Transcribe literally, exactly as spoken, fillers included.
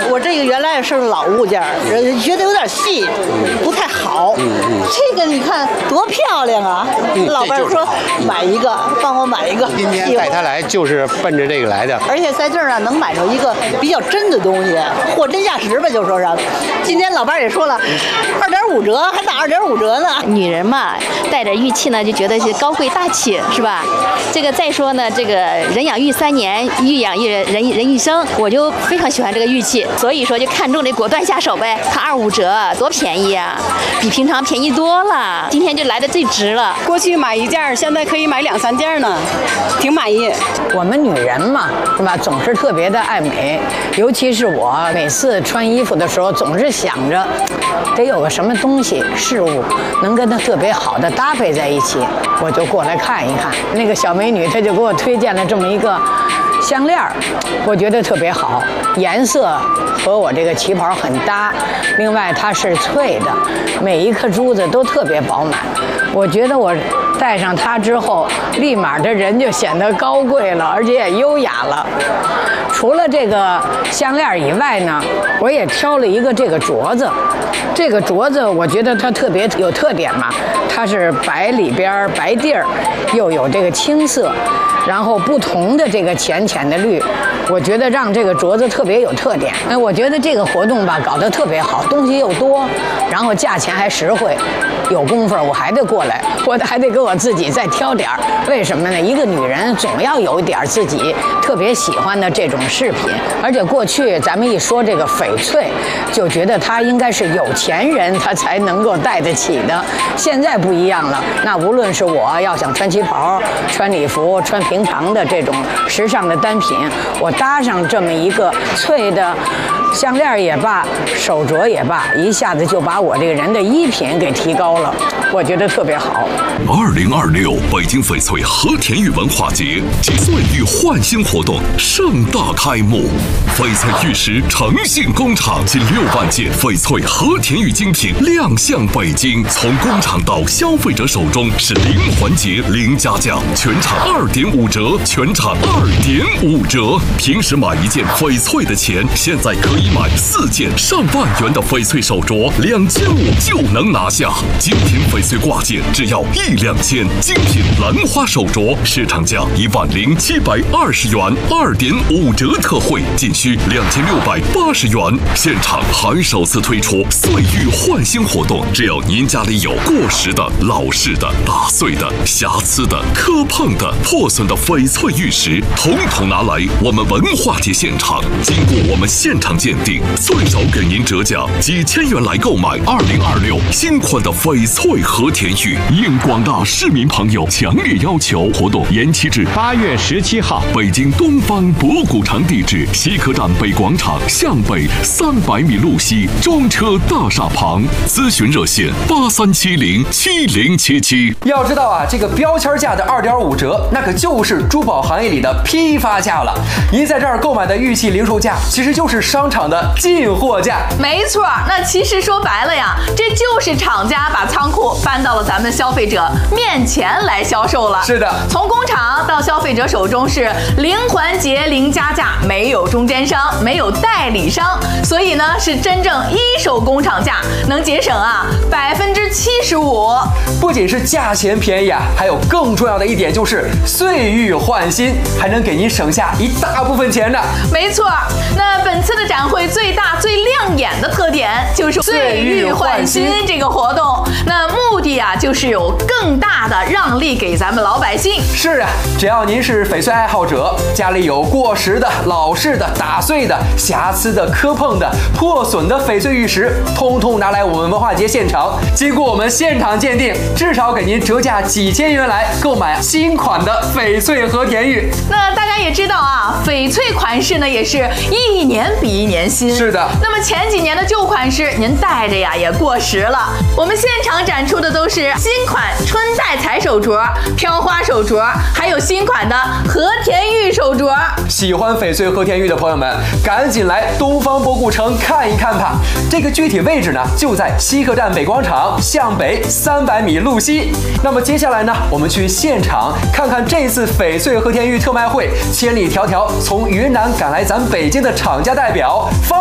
我这个原来是老物件，觉得有点细，不太好。嗯嗯，这个你看多漂亮啊！嗯、老伴说买一个，帮我买一个。 今天带他来就是奔着这个来的。 而且在这儿啊，能买着一个比较真的东西，货真价实吧，就说上。今天老伴也说了，二点五折，还打二点五折呢。 女人嘛，带着玉器呢，就觉得是高贵大气，是吧？这个再说呢，这个人养玉三年，玉养玉人人一生，我就非常喜欢这个玉器，所以说就看中这果断下手呗。它二五折，多便宜啊，比平常便宜多了。今天就来的最值了。 过去买一件，现在可以买两三件呢，挺满意。 我们女人嘛，是吧？总是特别的爱美，尤其是我，每次穿衣服的时候，总是想着得有个什么东西事物能跟它特别好的搭配在一起，我就过来看一看。那个小美女她就给我推荐了这么一个项链，我觉得特别好，颜色和我这个旗袍很搭，另外它是脆的，每一颗珠子都特别饱满，我觉得我戴上它之后，立马这人就显得高贵了，而且也优雅了。除了这个项链以外呢，我也挑了一个这个镯子。这个镯子我觉得它特别有特点嘛，它是白里边白地儿，又有这个青色，然后不同的这个浅浅的绿，我觉得让这个镯子特别有特点。哎，我觉得这个活动吧搞得特别好，东西又多，然后价钱还实惠。有功夫我还得过来，我还得给我自己再挑点儿。为什么呢？一个女人总要有一点自己特别喜欢的这种饰品，而且过去咱们一说这个翡翠，就觉得它应该是有钱人他才能够戴得起的。现在不一样了，那无论是我要想穿旗袍、穿礼服、穿平常的这种时尚的单品，我搭上这么一个翠的项链也罢，手镯也罢，一下子就把我这个人的衣品给提高了，我觉得特别好。 二零二六北京翡翠和田玉文化节及岁玉焕新活动盛大开幕，翡翠玉石诚信工厂近六万件翡翠和田玉精品亮相北京，从工厂到消费者手中是零环节零加价，全场二点五折，全场二点五折。平时买一件翡翠的钱，现在可以买四件上万元的翡翠手镯，两千五就能拿下。精品翡翠挂件只要一两千，精品兰花手镯市场价一万零七百二十元，二点五折特惠，仅需两千六百八十元。现场还首次推出岁玉焕新活动，只要您家里有过时的、老式的、打碎的、瑕疵的、磕碰的、破损的翡翠玉石，统统拿来我们文化节现场，经过我们现场鉴定，最少给您折价几千元来购买二零二六新款的翡翠和田玉。应广大市民朋友强烈要求，活动延期至八月十七号。 北京东方博古城地址：西客站北广场向北三百米路西装车大厦旁。咨询热线：八三七零七零七七。 要知道啊，这个标签价的二点五折，那可就是珠宝行业里的批发价了。您在这儿购买的玉器零售价，其实就是商场的进货价。 没错，那其实说白了呀，这就是厂家把仓库搬到了咱们消费者面前来销售了。 是的， 从工厂到消费者手中是零环节零加价，没有中间商，没有代理商，所以呢是真正一手工厂价，能节省啊百分之七十五。 不仅是价钱便宜啊，还有更重要的一点就是岁玉焕新，还能给您省下一大部分钱呢。 没错，那本次的展会最大最亮眼的特点就是岁玉焕新这个活动，那目的啊就是有更大的让利给咱们老百姓。 是啊，只要您是翡翠爱好者，家里有过时的、老式的、打碎的、瑕疵的、磕碰的、破损的翡翠玉石，通通拿来我们文化节现场，经过我们现场鉴定，至少给您折价几千元来购买新款的翡翠和田玉。 那大家也知道啊，翡翠款式呢也是一年比一年新。 是的。 那么前几年的旧款式，您戴着呀也过时了。我们现场展出的都是新款春带彩手镯、飘花手镯，还有新款的和田玉手镯。 喜欢翡翠和田玉的朋友们，赶紧来东方博古城看一看吧。这个具体位置呢，就在西客站北广场向北三百米路西。那么接下来呢，我们去现场看看这次翡翠和田玉特卖会，千里迢迢从云南赶来咱北京的厂家代表方